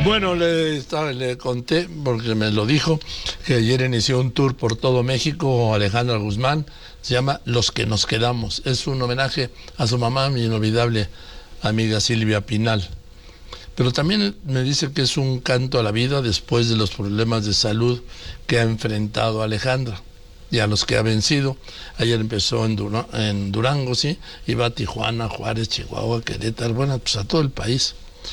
Bueno, le conté, porque me lo dijo, que ayer inició un tour por todo México, Alejandra Guzmán, se llama Los que nos quedamos. Es un homenaje a su mamá, mi inolvidable amiga Silvia Pinal. Pero también me dice que es un canto a la vida después de los problemas de salud que ha enfrentado Alejandra y a los que ha vencido. Ayer empezó en Durango, sí, y va a Tijuana, Juárez, Chihuahua, Querétaro, bueno, pues a todo el país.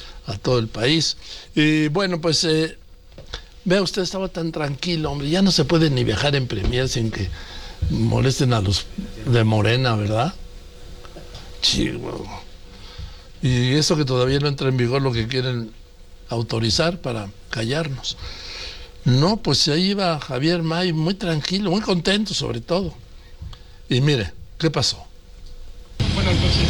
Y bueno, pues vea usted, estaba tan tranquilo, hombre, ya no se puede ni viajar en Premier sin que molesten a los de Morena, ¿verdad? Chihuahua. Y eso que todavía no entra en vigor lo que quieren autorizar para callarnos. No, pues ahí iba Javier May muy tranquilo, muy contento sobre todo. Y mire, ¿qué pasó? Buenas noches.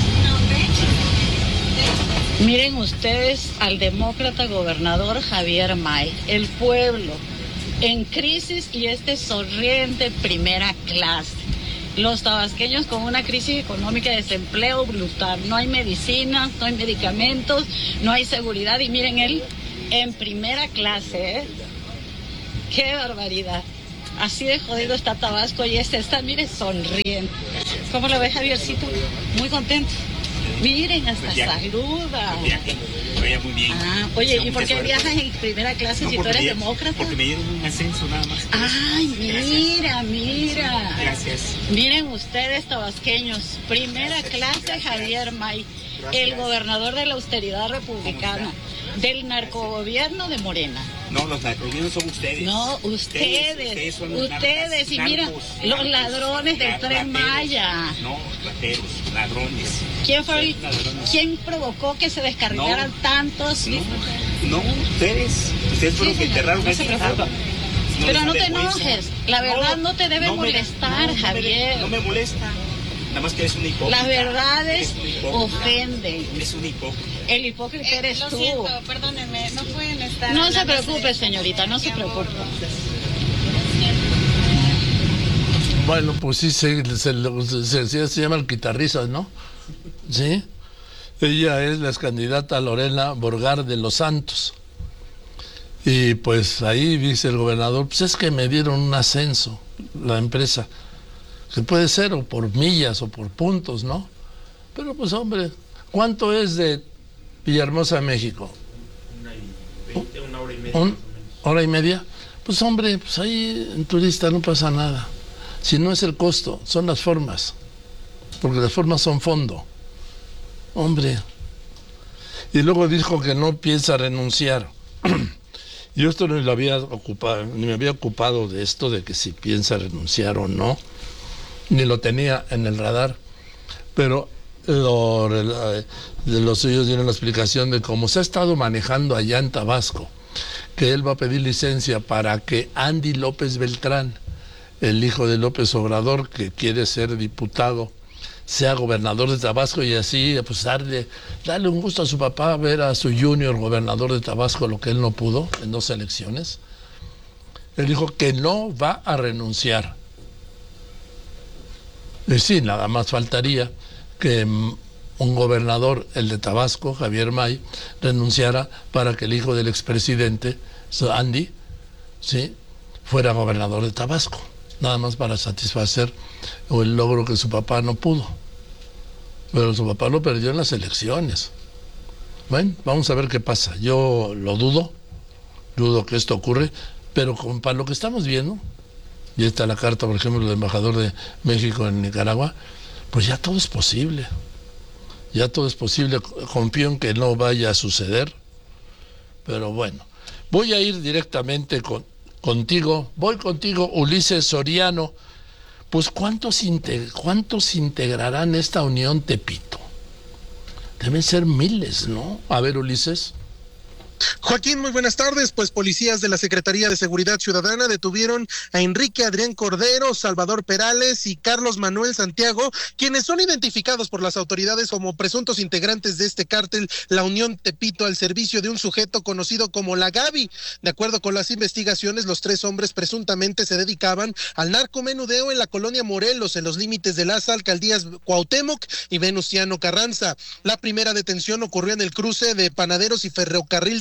Miren ustedes al demócrata gobernador Javier May, el pueblo en crisis y sonriente primera clase. Los tabasqueños con una crisis económica de desempleo brutal. No hay medicinas, no hay medicamentos, no hay seguridad. Y miren él en primera clase, ¿eh? ¡Qué barbaridad! Así de jodido está Tabasco y está, mire, sonriente. ¿Cómo lo ve, Javiercito? Muy contento. Miren, hasta saluda. Vaya muy bien. Oye, ¿y por qué viajas en primera clase si tú eres demócrata? Porque me dieron un ascenso nada más. Ay, mira. Gracias. Miren ustedes, tabasqueños, primera clase Javier May, el gobernador de la austeridad republicana, del narcogobierno de Morena. No, los narcogobiernos son ustedes. No, ustedes. Y mira, los ladrones del Tren Maya. No, rateros, ladrones. ¿Quién provocó que se descarrilaran tantos? No, ustedes. Ustedes fueron los que enterraron no se preocupa. Pero no te enojes. La verdad no te debe molestar, Javier. No me molesta. Nada más que eres un hipócrita. Las verdades ofenden. Es un hipócrita. El hipócrita eres tú. Lo siento, perdónenme, no pueden estar. No se preocupe, señorita, no se preocupe. Bueno, pues sí, se llama el Guitarrizas, ¿no? Sí. Ella es la excandidata Lorena Borgar de los Santos. Y pues ahí dice el gobernador, pues es que me dieron un ascenso, la empresa. Que puede ser o por millas o por puntos, ¿no? Pero pues hombre, ¿cuánto es de Villahermosa a México? 1:20, 1 hora y media. ¿Hora y media? Pues hombre, pues ahí en turista no pasa nada. Si no es el costo, son las formas. Porque las formas son fondo. Hombre. Y luego dijo que no piensa renunciar. Yo esto ni me había ocupado de esto, de que si piensa renunciar o no. Ni lo tenía en el radar. Pero de los suyos dieron la explicación de cómo se ha estado manejando allá en Tabasco, que él va a pedir licencia para que Andy López Beltrán, el hijo de López Obrador, que quiere ser diputado, sea gobernador de Tabasco y así pues darle un gusto a su papá, ver a su junior gobernador de Tabasco, lo que él no pudo en 2 elecciones. Él dijo que no va a renunciar. Y sí, nada más faltaría que un gobernador, el de Tabasco, Javier May, renunciara para que el hijo del expresidente, Andy, ¿sí?, fuera gobernador de Tabasco, nada más para satisfacer el logro que su papá no pudo. Pero su papá lo perdió en las elecciones. Bueno, vamos a ver qué pasa. Yo lo dudo que esto ocurre, pero para lo que estamos viendo, y está la carta, por ejemplo, del embajador de México en Nicaragua, pues ya todo es posible. Ya todo es posible. Confío en que no vaya a suceder. Pero bueno, voy a ir directamente contigo. Voy contigo, Ulises Soriano. Pues ¿cuántos integrarán esta unión Tepito? Deben ser miles, ¿no? A ver, Ulises. Joaquín, muy buenas tardes. Pues policías de la Secretaría de Seguridad Ciudadana detuvieron a Enrique Adrián Cordero, Salvador Perales y Carlos Manuel Santiago, quienes son identificados por las autoridades como presuntos integrantes de este cártel, la Unión Tepito, al servicio de un sujeto conocido como la Gaby. De acuerdo con las investigaciones, los 3 hombres presuntamente se dedicaban al narcomenudeo en la colonia Morelos, en los límites de las alcaldías Cuauhtémoc y Venustiano Carranza. La primera detención ocurrió en el cruce de Panaderos y Ferrocarril de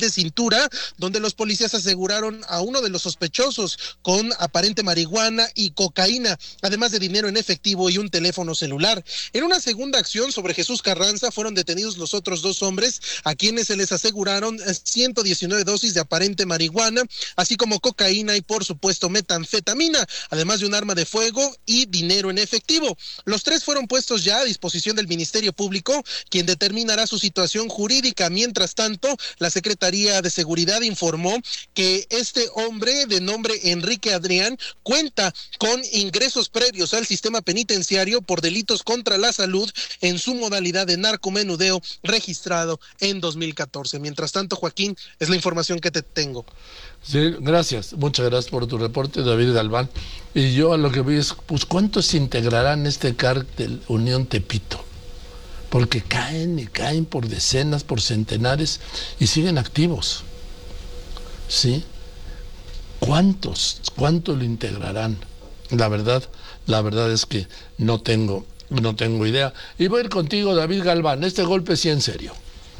de cintura, donde los policías aseguraron a uno de los sospechosos con aparente marihuana y cocaína, además de dinero en efectivo y un teléfono celular. En una segunda acción sobre Jesús Carranza fueron detenidos los otros 2 hombres, a quienes se les aseguraron 119 dosis de aparente marihuana, así como cocaína y por supuesto metanfetamina, además de un arma de fuego y dinero en efectivo. Los 3 fueron puestos ya a disposición del Ministerio Público, quien determinará su situación jurídica. Mientras tanto, la Secretaría de Seguridad informó que este hombre de nombre Enrique Adrián cuenta con ingresos previos al sistema penitenciario por delitos contra la salud en su modalidad de narcomenudeo registrado en 2014. Mientras tanto, Joaquín, es la información que te tengo. Sí, gracias, muchas gracias por tu reporte, David Galván. Y yo a lo que voy es, pues, ¿cuántos se integrarán este cártel Unión Tepito? Porque caen y caen por decenas, por centenares y siguen activos. ¿Sí? ¿Cuántos lo integrarán? La verdad es que no tengo idea. Y voy a ir contigo, David Galván, este golpe sí en serio.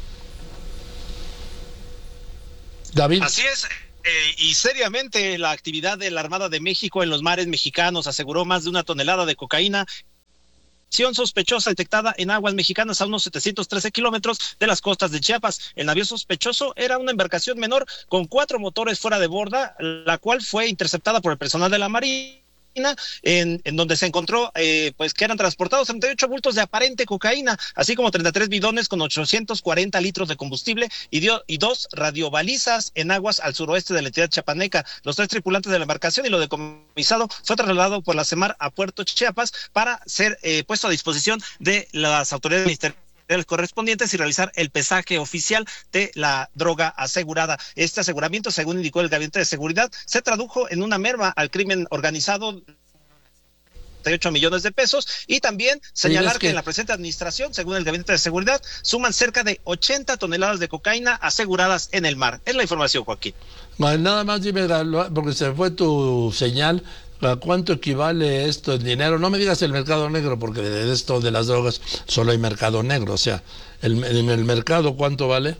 David. Así es. Y seriamente, la actividad de la Armada de México en los mares mexicanos aseguró más de 1 tonelada de cocaína, sospechosa detectada en aguas mexicanas a unos 713 kilómetros de las costas de Chiapas. El navío sospechoso era una embarcación menor con 4 motores fuera de borda, la cual fue interceptada por el personal de la Marina, en donde se encontró pues que eran transportados 38 bultos de aparente cocaína, así como 33 bidones con 840 litros de combustible y 2 radiobalizas en aguas al suroeste de la entidad chiapaneca. Los 3 tripulantes de la embarcación y lo decomisado fue trasladado por la CEMAR a Puerto Chiapas para ser puesto a disposición de las autoridades ministeriales correspondientes y realizar el pesaje oficial de la droga asegurada. Este aseguramiento, según indicó el Gabinete de Seguridad, se tradujo en una merma al crimen organizado de 8 millones de pesos, y también señalar que en la presente administración, según el Gabinete de Seguridad, suman cerca de 80 toneladas de cocaína aseguradas en el mar. Es la información, Joaquín. Bueno, nada más dime, porque se fue tu señal, ¿a cuánto equivale esto en dinero? No me digas el mercado negro, porque de esto de las drogas solo hay mercado negro. O sea, en el mercado, ¿cuánto vale?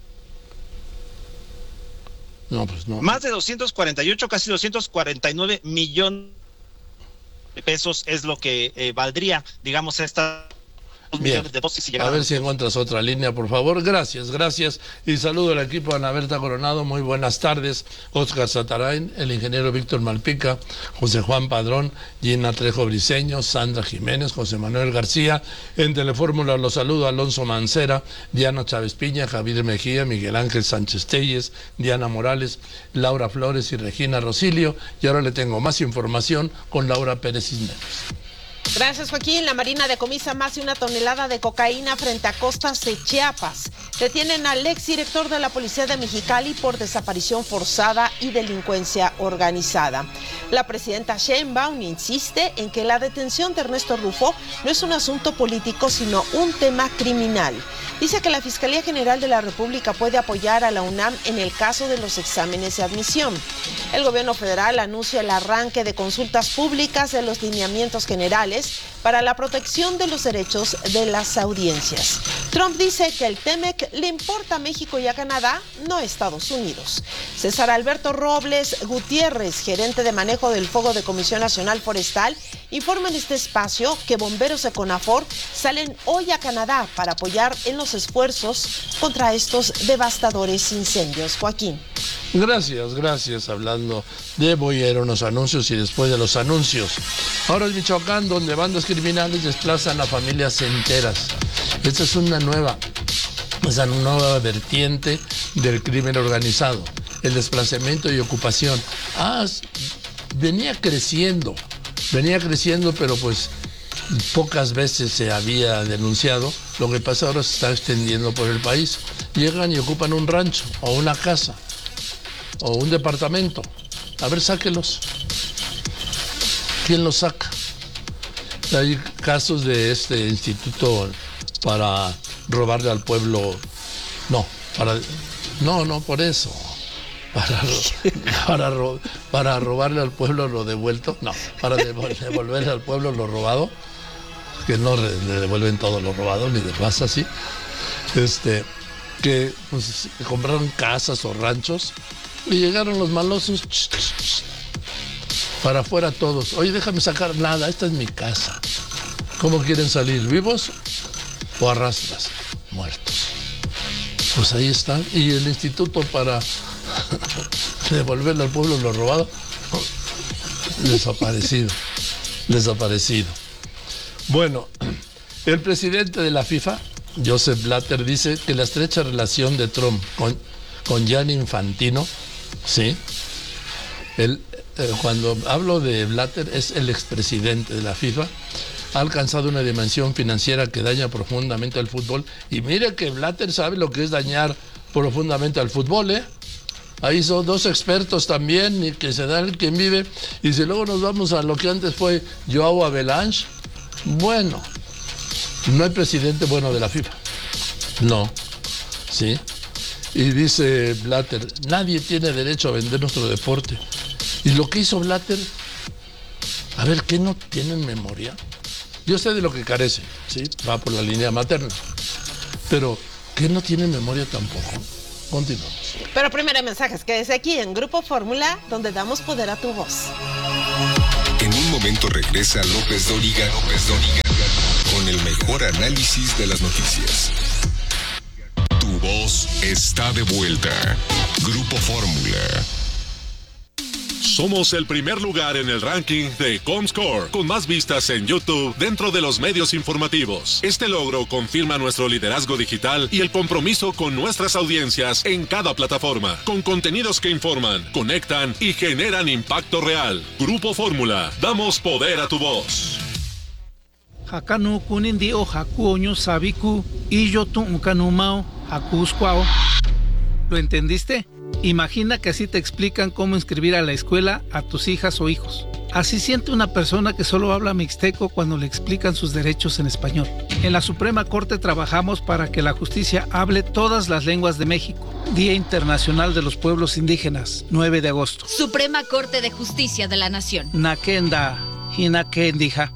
No, pues no. Más de 248, casi 249 millones de pesos es lo que valdría, digamos, esta... Bien, a ver si encuentras otra línea, por favor. Gracias. Y saludo al equipo de Ana Berta Coronado. Muy buenas tardes. Óscar Satarain, el ingeniero Víctor Malpica, José Juan Padrón, Gina Trejo Briceño, Sandra Jiménez, José Manuel García. En Telefórmula los saludo Alonso Mancera, Diana Chávez Piña, Javier Mejía, Miguel Ángel Sánchez Telles, Diana Morales, Laura Flores y Regina Rosilio. Y ahora le tengo más información con Laura Pérez Cisneros. Gracias, Joaquín. La Marina decomisa más de 1 tonelada de cocaína frente a costas de Chiapas. Detienen al exdirector de la Policía de Mexicali por desaparición forzada y delincuencia organizada. La presidenta Sheinbaum insiste en que la detención de Ernesto Rufo no es un asunto político, sino un tema criminal. Dice que la Fiscalía General de la República puede apoyar a la UNAM en el caso de los exámenes de admisión. El gobierno federal anuncia el arranque de consultas públicas de los lineamientos generales para la protección de los derechos de las audiencias. Trump dice que el TEMEC le importa a México y a Canadá, no a Estados Unidos. César Alberto Robles Gutiérrez, gerente de manejo del fuego de Comisión Nacional Forestal, informa en este espacio que bomberos de CONAFOR salen hoy a Canadá para apoyar en los esfuerzos contra estos devastadores incendios. Joaquín. Gracias. Hablando de, voy a ir a unos anuncios y después de los anuncios. Ahora es Michoacán, donde bandas criminales desplazan a familias enteras. Esta es una nueva vertiente del crimen organizado, el desplazamiento y ocupación. Venía creciendo, pero pues pocas veces se había denunciado. Lo que pasa ahora se está extendiendo por el país. Llegan y ocupan un rancho o una casa o un departamento. A ver, sáquelos. ¿Quién los saca? Hay casos de este instituto para robarle al pueblo. Por eso. Para robarle al pueblo lo devuelto. No, para devolverle al pueblo lo robado. Que no le devuelven todo lo robado, ni de pasa así. que pues, compraron casas o ranchos y llegaron los malosos para afuera todos. Oye, déjame sacar nada, esta es mi casa. ¿Cómo quieren salir? ¿Vivos o arrastras? Muertos. Pues ahí están. Y el instituto para devolverle al pueblo lo robado, desaparecido. Bueno, el presidente de la FIFA, Joseph Blatter, dice que la estrecha relación de Trump con Gianni Infantino, ¿sí? Cuando hablo de Blatter, es el expresidente de la FIFA, ha alcanzado una dimensión financiera que daña profundamente al fútbol. Y mire que Blatter sabe lo que es dañar profundamente al fútbol, ¿eh? Ahí son dos expertos también, y que se da el quien vive. Y si luego nos vamos a lo que antes fue Joao Avalanche, bueno, no hay presidente bueno de la FIFA. No, ¿sí? Y dice Blatter, nadie tiene derecho a vender nuestro deporte. Y lo que hizo Blatter, a ver, ¿qué no tienen memoria? Yo sé de lo que carece, ¿sí? Va por la línea materna. Pero, ¿qué no tiene memoria tampoco? Continuamos. Pero primero mensajes, quédese aquí en Grupo Fórmula, donde damos poder a tu voz. En un momento regresa López Dóriga con el mejor análisis de las noticias. Tu voz está de vuelta. Grupo Fórmula. Somos el primer lugar en el ranking de Comscore, con más vistas en YouTube dentro de los medios informativos. Este logro confirma nuestro liderazgo digital y el compromiso con nuestras audiencias en cada plataforma, con contenidos que informan, conectan y generan impacto real. Grupo Fórmula, damos poder a tu voz. Hakanu kunindi o hakuoño sabiku y yo tu ukanumao hakusquao. ¿Lo entendiste? Imagina que así te explican cómo inscribir a la escuela a tus hijas o hijos. Así siente una persona que solo habla mixteco cuando le explican sus derechos en español. En la Suprema Corte trabajamos para que la justicia hable todas las lenguas de México. Día Internacional de los Pueblos Indígenas, 9 de agosto. Suprema Corte de Justicia de la Nación. Nakenda, hinakendija.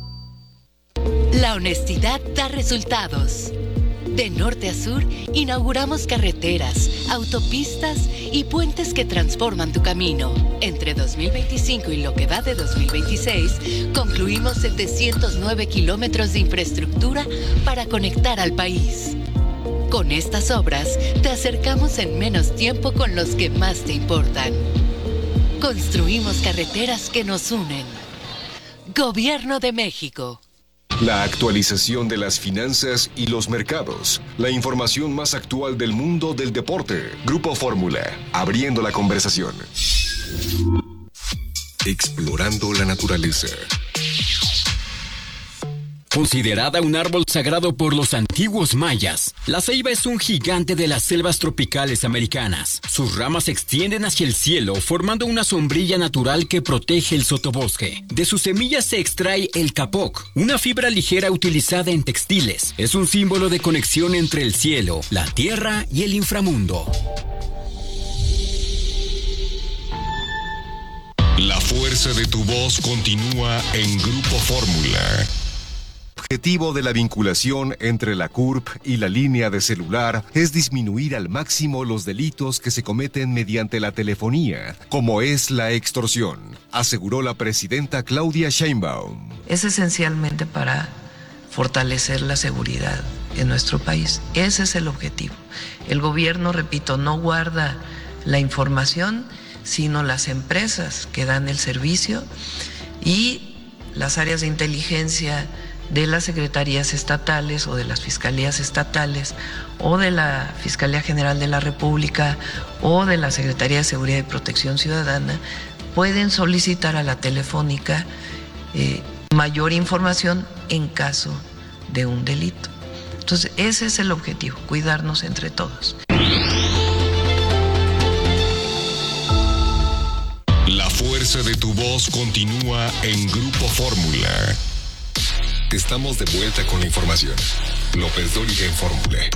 La honestidad da resultados. De norte a sur, inauguramos carreteras, autopistas y puentes que transforman tu camino. Entre 2025 y lo que va de 2026, concluimos 709 kilómetros de infraestructura para conectar al país. Con estas obras, te acercamos en menos tiempo con los que más te importan. Construimos carreteras que nos unen. Gobierno de México. La actualización de las finanzas y los mercados. La información más actual del mundo del deporte. Grupo Fórmula, abriendo la conversación. Explorando la naturaleza. Considerada un árbol sagrado por los antiguos mayas, la ceiba es un gigante de las selvas tropicales americanas. Sus ramas se extienden hacia el cielo, formando una sombrilla natural que protege el sotobosque. De sus semillas se extrae el capoc, una fibra ligera utilizada en textiles. Es un símbolo de conexión entre el cielo, la tierra y el inframundo. La fuerza de tu voz continúa en Grupo Fórmula. El objetivo de la vinculación entre la CURP y la línea de celular es disminuir al máximo los delitos que se cometen mediante la telefonía, como es la extorsión, aseguró la presidenta Claudia Sheinbaum. Es esencialmente para fortalecer la seguridad en nuestro país. Ese es el objetivo. El gobierno, repito, no guarda la información, sino las empresas que dan el servicio y las áreas de inteligencia de las secretarías estatales o de las fiscalías estatales o de la Fiscalía General de la República o de la Secretaría de Seguridad y Protección Ciudadana pueden solicitar a la Telefónica mayor información en caso de un delito. Entonces, ese es el objetivo, cuidarnos entre todos. La fuerza de tu voz continúa en Grupo Fórmula. Estamos de vuelta con la información. López Dóriga en Fórmula.